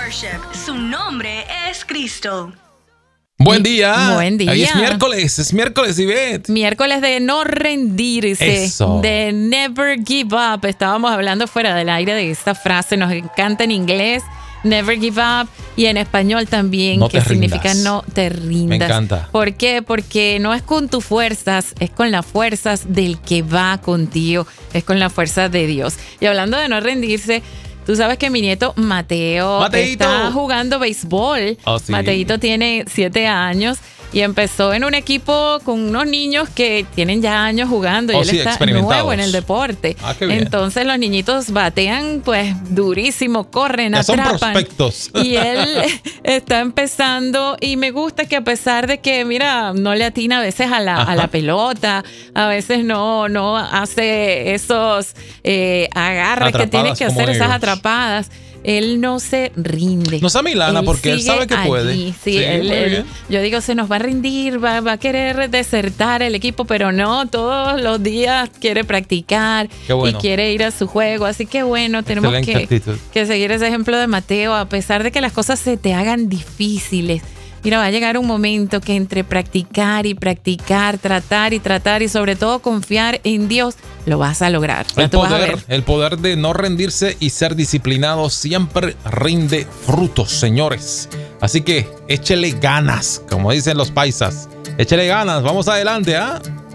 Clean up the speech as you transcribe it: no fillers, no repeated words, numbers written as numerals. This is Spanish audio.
Worship. Su nombre es Cristo. Buen día. Buen día. Hoy es miércoles, Ivette. Miércoles de no rendirse, Eso. de never give up. Estábamos hablando fuera del aire de esta frase, nos encanta en inglés, never give up, y en español también, No que te significa rindas. no te rindas. Me encanta. ¿Por qué? Porque no es con tus fuerzas, es con las fuerzas del que va contigo, es con la fuerza de Dios. Y hablando de no rendirse, tú sabes que mi nieto Mateo Mateito. está jugando béisbol. Oh, sí. Mateito tiene 7 años y empezó en un equipo con unos niños que tienen ya años jugando y Oh, él sí, está experimentados. nuevo en el deporte. Ah, qué bien. Entonces los niñitos batean pues durísimo, corren, Ya son atrapan. prospectos. Y él está empezando y me gusta que a pesar de que, mira, no le atina a veces a la pelota, a veces no hace esos agarres que tiene Atrapadas que como hacer, esas ellos. atrapadas. Él no se rinde. No se amilana porque él sigue sabe que puede. allí. Sí, Sí, él, muy él- bien. yo digo, se nos va a rendir, va a querer desertar el equipo, pero no, todos los días quiere practicar Qué bueno. y quiere ir a su juego. Así que bueno, tenemos Excelente actitud. que seguir ese ejemplo de Mateo, a pesar de que las cosas se te hagan difíciles. Mira, va a llegar un momento que entre practicar y practicar, tratar y sobre todo confiar en Dios, lo vas a lograr. Ya El tú vas a ver. poder de no rendirse y ser disciplinado siempre rinde frutos, señores. Así que échele ganas, como dicen los paisas. Échele ganas, vamos adelante, ¿ah?